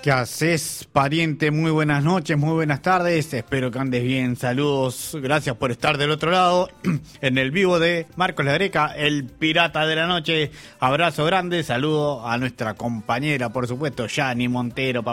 ¿Qué haces, pariente? Muy buenas noches, muy buenas tardes. Espero que andes bien. Saludos, gracias por estar del otro lado en el vivo de Marcos La Greca, el pirata de la noche. Abrazo grande, saludo a nuestra compañera, por supuesto, Yani Montero.